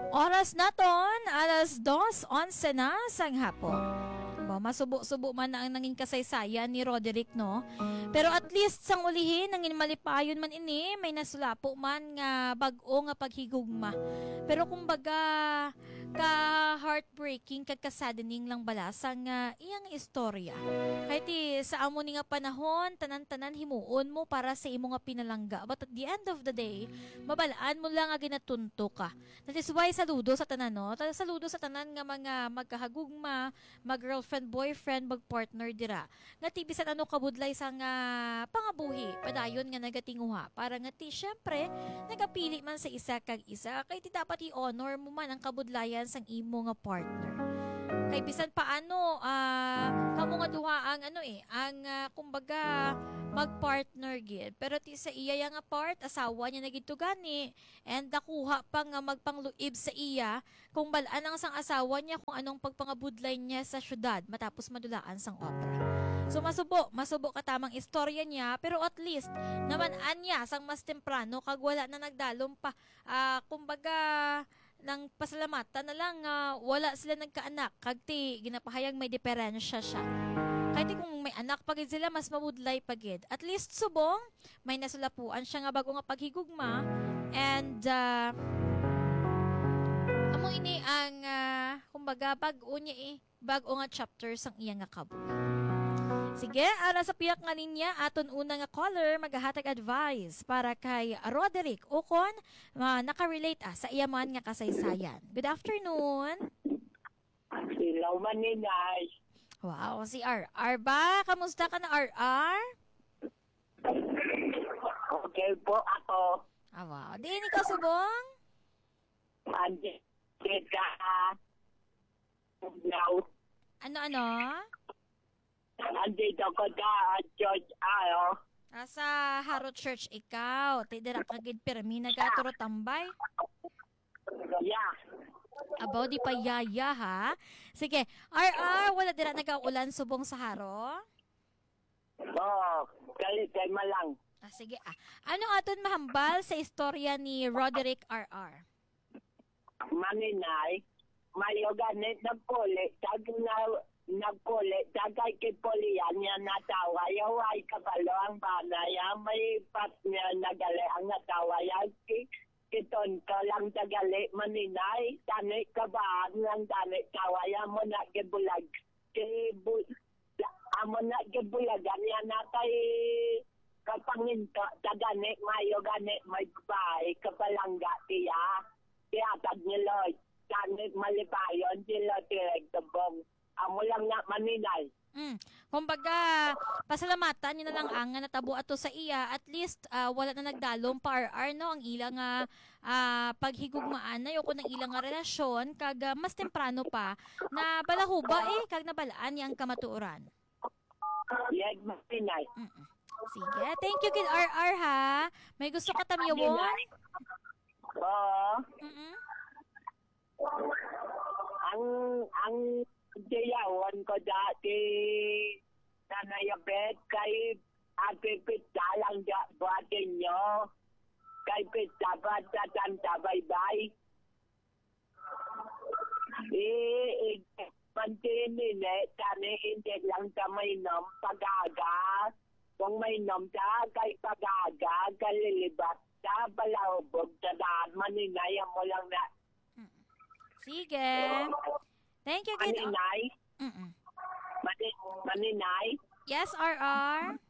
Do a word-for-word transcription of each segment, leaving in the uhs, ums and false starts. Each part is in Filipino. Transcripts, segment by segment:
Oras naton, alas dos onse na sang hapon. Ba, masubo-subo man na ang nanging kasaysayan ni Roderick, no? Pero at least sang ulihin, nangin malipayon man ini, may nasulapo man nga bag-o nga paghigugma. Pero kumbaga, ka-heartbreaking, kagkasadening lang balasang nga iyang istorya. Kahit eh, sa amo ni nga panahon, tanan-tanan himuon mo para sa imo nga pinalangga. But at the end of the day, mabalaan mo lang nga ginatunto ka. That is why saludo sa tanan, no? Saludo sa tanan nga mga magkahagugma, mag-girlfriend, boyfriend, mag-partner dira. Nga ti bisan ano kabudlay sa nga pangabuhi, padayon nga nagatinguha. Para nga ti, syempre, nagapili man sa isa kag isa, kay ti dapat i-honor mo man ang kabudlayan sang imo nga partner. Kay bisan paano, ah, kamo nga duha ang ano eh, ang uh, kumbaga mag-partner gid. Pero ti sa iya yang nga part, asawa niya na gid gani, and nakuha pa nga magpangluib sa iya kung balaan ang sang asawa niya kung anong pagpangabudlay niya sa syudad matapos madulaan sang opera. So masubo, masubo ka tamang istorya niya, pero at least naman anya sang mas temprano kag wala na nagdalom pa, ah, kumbaga nang pasalamatan na lang uh, wala sila nagkaanak kag ti ginapahayag may diferensya siya. Kahit kung may anak pagid sila mas mabudlay pagid. At least subong may nasulapuan siya nga bago nga paghigugma, and uh, amo ini ang uh, kumbaga bag-o niya eh, bag-o nga chapter sang iya nga kabuhi. Sige, ara sa piyak nga ninya, aton una nga caller, maghahatag advice para kay Roderick Ukon, uh, nakarelate ah, sa iyaman nga kasaysayan. Good afternoon. Hello, Maninay. Wow, si R R ba? Kamusta ka na, R R? Okay po ako. Ah, wow. Di ni ka subong? Andi ka. Now, Ano-ano? andito ko sa George Ayo. Asa Harot Church ikaw. Tidira kagid permi nagaturo tambay. Yeah. Abaw di pa yaya ha. Sige, R R, wala dira nagaulan subong sa Haro? Oo, kay, kay malang. Ah, sige ah. Ano aton mahambal sa istorya ni Roderick R R? Maninay, mayo ganit na puli. Tag na nagpuli. Tagay kay puli yan niya natawa. Yaway kabalo ang banaya. May pat niya nagali ang natawa. Yan kiton ka lang tagali Maninay. Tani kabaan lang tani kawaya mo na gibulag. Kibul amo na gibulagan yan natay kapangin ka tagani mayo gani may babae kapalangga tiya. Kaya tag nilo tani malibayon sila tirek tabong. Amo lang na Maninay. Mm. Kumbaga, pasalamatan niyo na lang ang nga natabo ato sa iya. At least, uh, wala na nagdalom pa R R, no? Ang ilang uh, uh, paghigugmaan na yoko ng ilang nga relasyon, kag uh, mas temprano pa, na balahuba eh, kag nabalaan niya ang kamatuoran. Yes, Maninay. Mm-mm. Sige, thank you kid R R ha. May gusto ka tamyawon? Oo. Mm-mm. Ang ang diyawan ko dati nanayabet kay Ate Pita lang da batin nyo. Kay Pita ba tatanta bye-bye. Eh, eh, pantinin eh, tani hindi lang ta may nom pagaga. Kung may nom ta, kay pagaga, kalilibat ta, balawbog ta daan, maninaya mo lang na. Sige. Thank you kid Maninay? Mm-mm. Mani, Maninay? Yes, R R.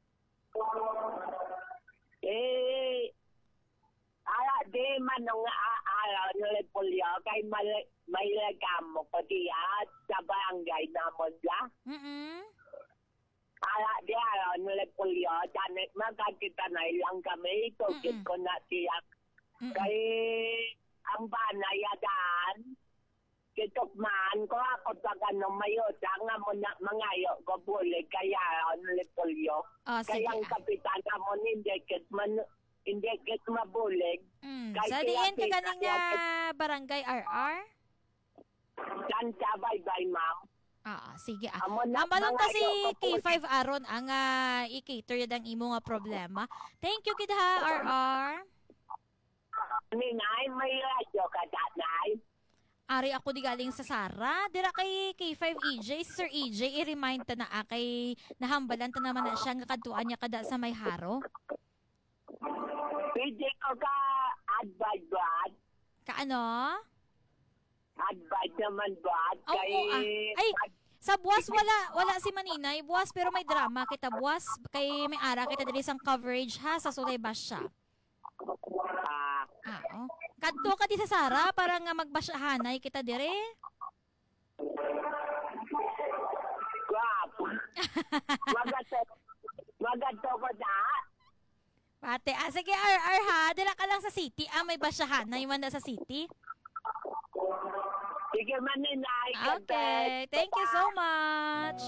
Eh, ala, di man nung araw nila pulyo, kay may, may lagam mo ko diya sa barangay namon la. Mm-mm. Ala, di araw nila pulyo, tanit magkakita na ilang kami, tukit Mm-mm. ko na tiyak. Mm-mm. Kay, ang banayadaan, kitukmaan ko ako pag ano mayo, nga mo na mangayo ko bulig, kaya ano pulyo. Oh, sige. Kaya ang ah. kapitan mo hindi kit man hindi kit mabulig. Mm. Kay Sa diin ka kaya- ganing nga barangay R R? Tanta bye-bye, ma'am. Ah, sige ah. Amo na, Amalong mga kasi iyo, K five aron ang uh, i-cater yun ang imo nga problema. Thank you kid ha, R R. Ninay, may radyo ka tatay. Ari ako di galing sa Sara. Dira kay K five E J, si Sir E J, i-remind ta na ah, kay nahambalan ta naman na siya nga kadtuan niya kada sa may haro. Pwede ko ka advise ba? Kaano? Advise naman ba? Oo, Kay... ah. Ay, sa buwas wala wala si Maninay. Buwas pero may drama kita buwas kay may ara kita diri sang coverage ha sa Sulay Basya. Ah, Ah, oh. Kadto ka di sa Sara para nga magbasyahanay kita dire. guwapo. Magato. Magato ko na. Pate, ah, sige R R ha, dira ka lang sa city. Ah, may basyahanay man na sa city. Sige man ninay. Okay, thank you so much.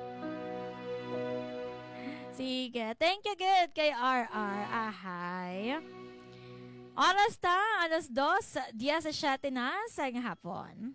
Sige, thank you good kay R R. Ahay. Oras ta, alas dos, diya sa siyete na sa hapon.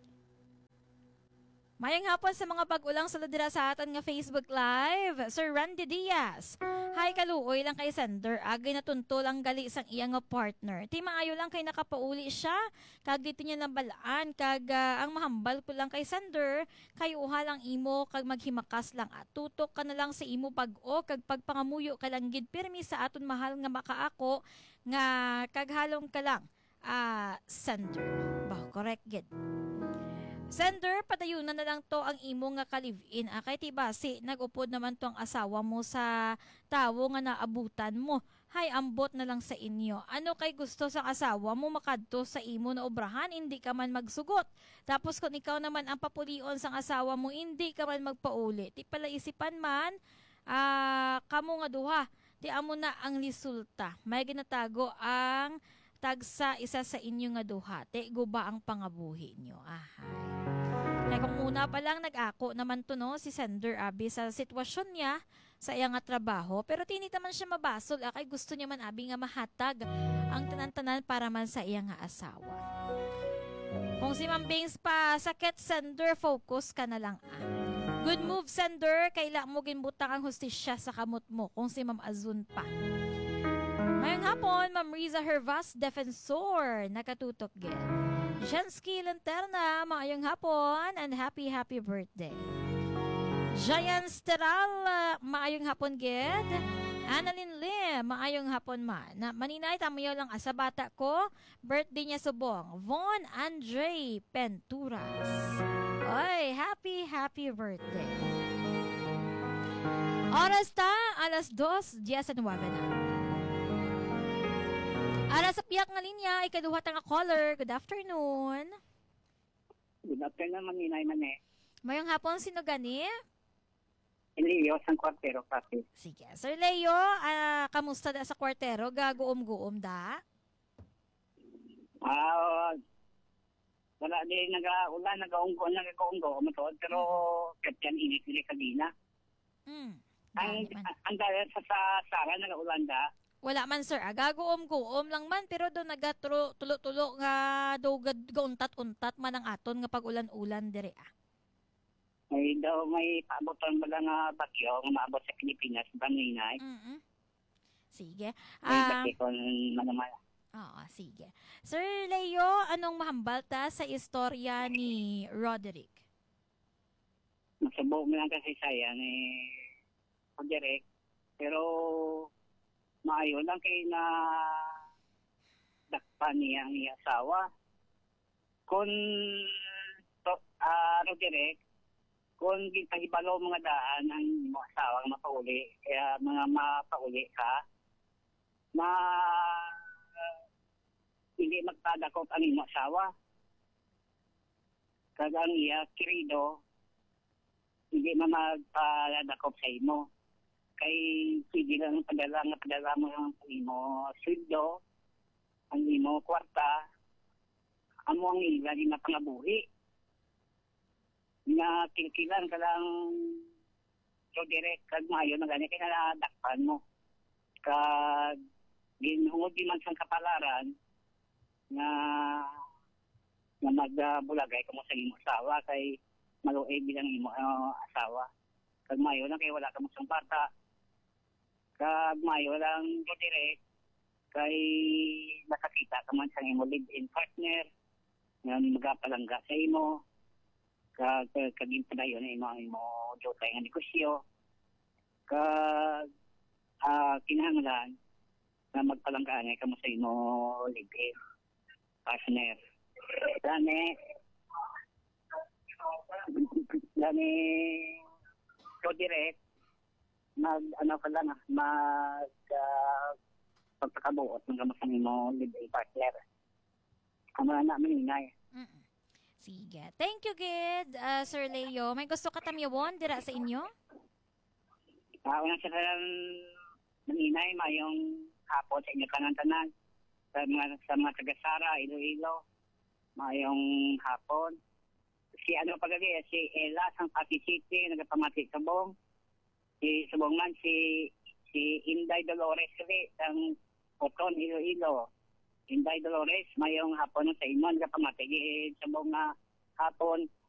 Mayang hapon sa mga pag-ulang saludira sa aton nga Facebook Live. Sir Randy Diaz. Hi kaluoy lang kay sender. Agay na tuntol ang gali sang iyang nga partner. Ti maayo lang kay nakapauli siya. Kag dito niya lang balaan. Kag uh, ang mahambal po lang kay sender. Kay uha lang imo. Kag maghimakas lang at tutok ka na lang sa imo pag-o. Kag pagpangamuyo ka lang gid pirmi sa aton mahal nga makaako. Nga kaghalong ka lang. Ah, uh, sender. Bah, correct gid. Sender, patayunan na lang to ang imo nga ka-live-in. Ah, kay tibasi, nag-upod naman to ang asawa mo sa tawo nga naabutan mo. Hay, ambot na lang sa inyo. Ano kay gusto sa asawa mo makadto sa imo na obrahan, hindi ka man magsugot. Tapos kung ikaw naman ang papulion sa asawa mo, hindi ka man magpauli. Ti pala isipan man, ah, kamo nga duha. Ti amo na ang lisulta. May ginatago ang tagsa isa sa inyo nga duha. Ti guba ang pangabuhi nyo. Ahay. Kaya kung una pa lang nag-ako naman to no, si Sender Abi sa sitwasyon niya sa iyang nga trabaho. Pero tinita man siya mabasol. Akay gusto niya man Abi nga mahatag ang tanan-tanan para man sa iyang nga asawa. Kung si Ma'am Bings pa, sakit Sender, focus ka na lang ah. Good move Sender, kaila mo ginbutang ang hustisya sa kamot mo kung si Ma'am Azun pa. Ngayong hapon, Ma'am Riza Hervas, Defensor, nakatutok gid. Jensky Lanterna, maayong hapon and happy happy birthday. Giant Steral, maayong hapon gid. Annalyn Lim, maayong hapon man. Na maninay tamayo lang asa bata ko, birthday niya subong. Von Andre Penturas. Oy, happy happy birthday. Oras ta, alas dos, diya sa nuwaga na. Ara sa piyak nga linya, ikaduha ta nga caller. Good afternoon. Good afternoon, Maninay Mane. Mayong hapon, sino gani? Leo, sang kwartero kasi. Sige. Sir Leo, uh, kamusta da sa kwartero? Gaguom-guom da? Ah, uh, wala din nag-ulan, nag-unggo, nag-unggo, matod, pero kapyan init-init kanina. Hmm. Ang, ang dahil sa, sa Sara, nag-ulan da. Wala man sir, ah, gaguom-guom lang man, pero doon nagatulo-tulo nga daw gauntat-untat man ang aton nga pag-ulan-ulan dire ah. May daw may paabotan ba lang nga bagyo nga maabot sa Pilipinas, Maninay. Mm-hmm. Sige. May Ah, bagyo kung manamala. Oo, sige. Sir Leo, anong mahambal ta sa istorya ni Roderick? Masubok mo lang kasi saya ni Roderick, pero maayo lang kay na dakpan niya ang iyang asawa. Kung to, uh, Roderick, kung gipahibalo mga daan ang mga asawa nga mapauli, kaya mga mapauli ka, na uh, hindi magpadakot ang iyong asawa. Kag ang iya, kirido, hindi na magpadakot sa imo. Kay sige lang padala nga padala mo ang imo sweldo, ang imo kwarta, amo ang ila di na pangabuhi. Nga kilkilan ka lang so direct kag maayo na gani kay nadakpan mo. Kag ginhungod di man sang kapalaran nga nga magbulagay ka mo sa imo asawa kay maluoy bilang imo uh, asawa. Kag maayo na kay wala ka mo sang bata. Kag maayo lang do direct kay nakakita ka man sa imo live-in partner nga magapalangga sa imo ka kaging padayon imo ang imo jotay nga negosyo ka uh, kinahanglan na magpalanggaan ay kamo sa imo live-in partner. Dani dani so direct mag ano ka lang mag uh, pagpakabuot ng kamo sa imo live-in partner. Kamo na maningay. Mm-mm. Sige. Thank you, Gid, uh, Sir Leo. May gusto ka tamyawon dira sa inyo? Ah, uh, unang sa maninay mayong hapon sa inyo tanan-tanan sa mga sa mga taga-Sara, Iloilo. Mayong hapon. Si ano pagagi si Ella sang Pasig City nagapamati sa Bong. Si subong man si si Inday Dolores kali sang Oton Iloilo. Inday Dolores mayong hapon sa imo nagapamati sa Bong nga hapon